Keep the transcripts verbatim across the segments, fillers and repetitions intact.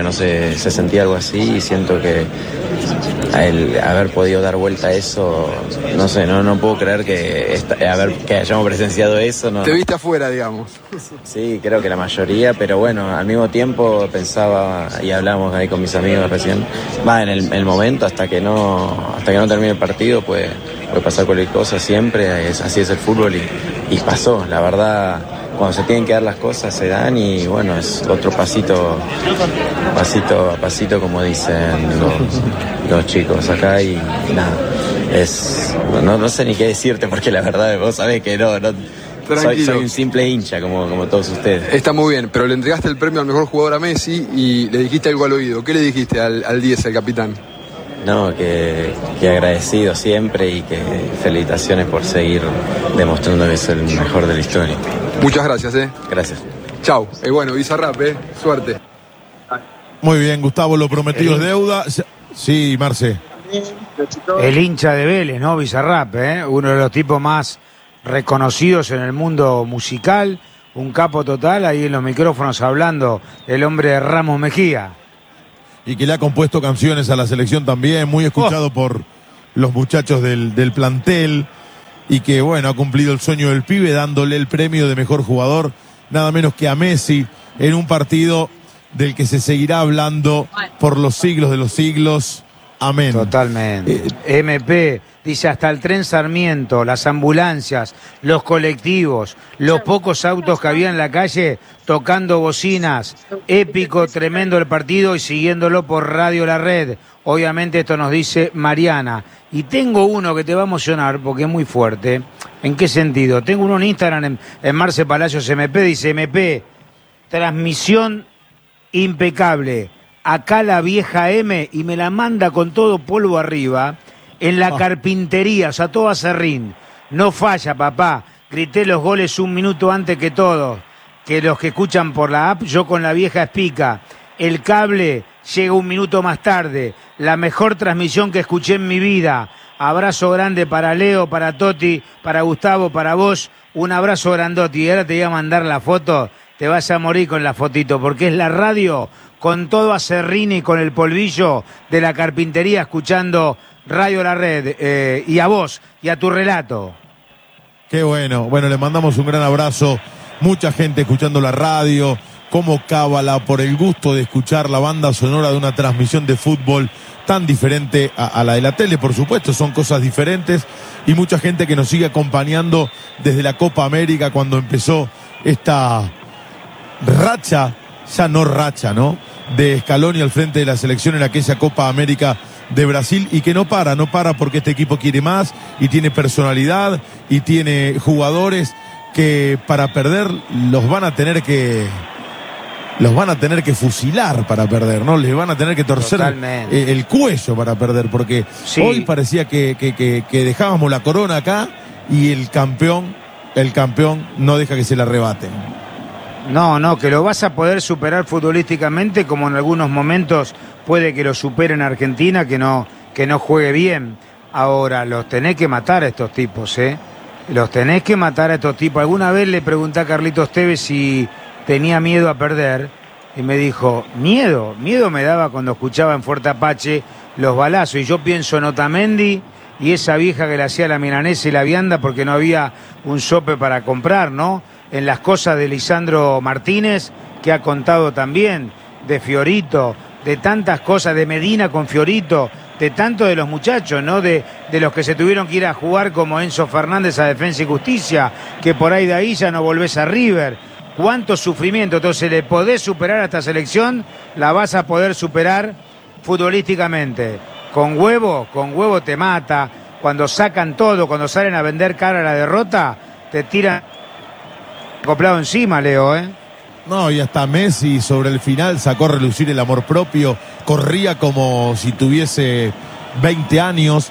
siempre, no sé, se sentía algo así y siento que el haber podido dar vuelta a eso, no sé, no, no puedo creer que, esta, haber, que hayamos presenciado eso. No. Te viste afuera, digamos. Sí, creo que la mayoría, pero bueno, al mismo tiempo pensaba, y hablamos ahí con mis amigos recién, va en el, el momento hasta que no hasta que no termine el partido, puede, puede pasar cualquier cosa siempre, es, así es el fútbol y, y pasó, la verdad. Cuando se tienen que dar las cosas se dan y bueno, es otro pasito, pasito a pasito como dicen los, los chicos acá y nada, es, no, no sé ni qué decirte porque la verdad vos sabés que no, no soy, soy un simple hincha como, como todos ustedes. Está muy bien, pero le entregaste el premio al mejor jugador a Messi y le dijiste algo al oído. ¿Qué le dijiste al, al diez, al capitán? No, que, que agradecido siempre y que felicitaciones por seguir demostrando que es el mejor de la historia. Muchas gracias, eh. Gracias. Chau. Eh, bueno, Bizarrap, eh. Suerte. Muy bien, Gustavo, lo prometido es deuda. Sí, Marce. El hincha de Vélez, ¿no? Bizarrap, ¿eh? Uno de los tipos más reconocidos en el mundo musical. Un capo total, ahí en los micrófonos hablando el hombre de Ramos Mejía. Y que le ha compuesto canciones a la selección también, muy escuchado oh. por los muchachos del, del plantel. Y que, bueno, ha cumplido el sueño del pibe dándole el premio de mejor jugador, nada menos que a Messi, en un partido del que se seguirá hablando por los siglos de los siglos. Amén. Totalmente. Eh, M P dice hasta el tren Sarmiento, las ambulancias, los colectivos, los pocos autos que había en la calle tocando bocinas. Épico, tremendo el partido y siguiéndolo por Radio La Red. Obviamente esto nos dice Mariana. Y tengo uno que te va a emocionar porque es muy fuerte. ¿En qué sentido? Tengo uno en Instagram, en, en Marce Palacios M P, dice M P, transmisión impecable. Acá la vieja M y me la manda con todo polvo arriba, en la carpintería, o sea, todo a serrín. No falla, papá. Grité los goles un minuto antes que todos, que los que escuchan por la app, yo con la vieja espica. El cable llega un minuto más tarde. La mejor transmisión que escuché en mi vida. Abrazo grande para Leo, para Toti, para Gustavo, para vos. Un abrazo grandote. Y ahora te voy a mandar la foto. Te vas a morir con la fotito, porque es la radio con todo acerrín y con el polvillo de la carpintería escuchando Radio La Red. Eh, y a vos, y a tu relato. Qué bueno. Bueno, le mandamos un gran abrazo. Mucha gente escuchando la radio, como cábala, por el gusto de escuchar la banda sonora de una transmisión de fútbol tan diferente a, a la de la tele, por supuesto, son cosas diferentes, y mucha gente que nos sigue acompañando desde la Copa América cuando empezó esta racha, ya no racha, ¿no?, de Scaloni al frente de la selección en aquella Copa América de Brasil, y que no para, no para porque este equipo quiere más y tiene personalidad y tiene jugadores que para perder los van a tener que los van a tener que fusilar para perder, ¿no? Les van a tener que torcer el, el cuello para perder, porque sí. Hoy parecía que, que, que, que dejábamos la corona acá y el campeón, el campeón no deja que se la arrebaten. No, no, que lo vas a poder superar futbolísticamente, como en algunos momentos puede que lo superen Argentina, que no, que no juegue bien. Ahora, los tenés que matar a estos tipos, ¿eh? Los tenés que matar a estos tipos. Alguna vez le pregunté a Carlitos Tevez si tenía miedo a perder, y me dijo, miedo, miedo me daba cuando escuchaba en Fuerte Apache los balazos, y yo pienso en Otamendi y esa vieja que le hacía la milanesa y la vianda porque no había un sope para comprar, ¿no? En las cosas de Lisandro Martínez, que ha contado también, de Fiorito, de tantas cosas, de Medina con Fiorito, de tanto de los muchachos, ¿no? De, de los que se tuvieron que ir a jugar como Enzo Fernández a Defensa y Justicia, que por ahí de ahí ya no volvés a River. Cuánto sufrimiento. Entonces, ¿le podés superar a esta selección? La vas a poder superar futbolísticamente. Con huevo, con huevo te mata. Cuando sacan todo, cuando salen a vender cara a la derrota, te tiran acoplado encima, Leo, ¿eh? No, y hasta Messi sobre el final sacó a relucir el amor propio, corría como si tuviese veinte años,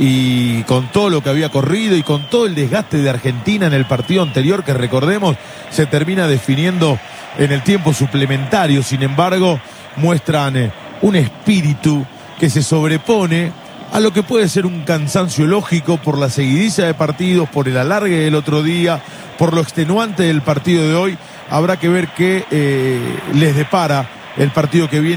y con todo lo que había corrido y con todo el desgaste de Argentina en el partido anterior, que recordemos se termina definiendo en el tiempo suplementario. Sin embargo, muestran un espíritu que se sobrepone a lo que puede ser un cansancio lógico por la seguidiza de partidos, por el alargue del otro día, por lo extenuante del partido de hoy. Habrá que ver qué eh, les depara el partido que viene.